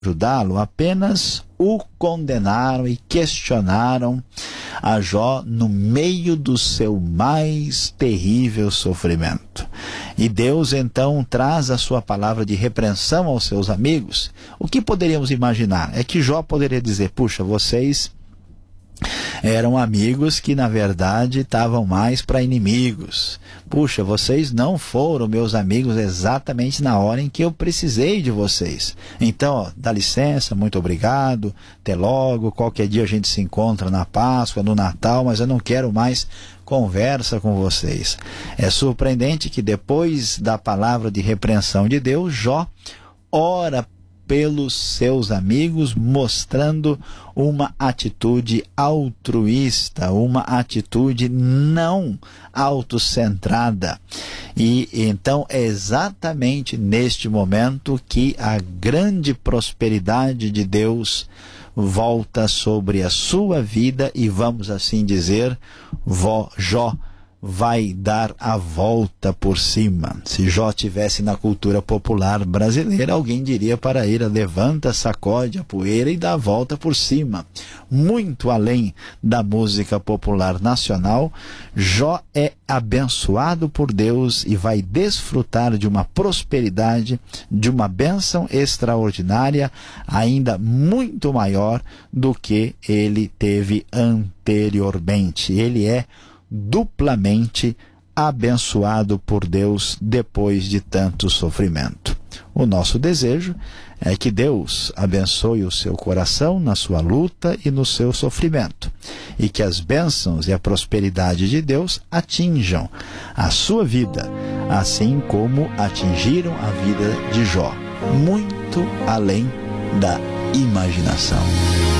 ajudá-lo, apenas o condenaram e questionaram a Jó no meio do seu mais terrível sofrimento. E Deus então traz a sua palavra de repreensão aos seus amigos. O que poderíamos imaginar? É que Jó poderia dizer: puxa, vocês eram amigos que na verdade estavam mais para inimigos. Puxa, vocês não foram meus amigos exatamente na hora em que eu precisei de vocês. Então, ó, dá licença, muito obrigado, até logo, qualquer dia a gente se encontra na Páscoa, no Natal, mas eu não quero mais conversa com vocês. É surpreendente que depois da palavra de repreensão de Deus, Jó ora pelos seus amigos, mostrando uma atitude altruísta, uma atitude não autocentrada. E então é exatamente neste momento que a grande prosperidade de Deus volta sobre a sua vida e, vamos assim dizer, Jó vai dar a volta por cima. Se Jó estivesse na cultura popular brasileira, alguém diria para ele: levanta, sacode a poeira e dá a volta por cima. Muito além da música popular nacional, Jó é abençoado por Deus e vai desfrutar de uma prosperidade, de uma bênção extraordinária, ainda muito maior do que ele teve anteriormente. Ele é duplamente abençoado por Deus depois de tanto sofrimento. O nosso desejo é que Deus abençoe o seu coração na sua luta e no seu sofrimento, e que as bênçãos e a prosperidade de Deus atinjam a sua vida, assim como atingiram a vida de Jó, muito além da imaginação.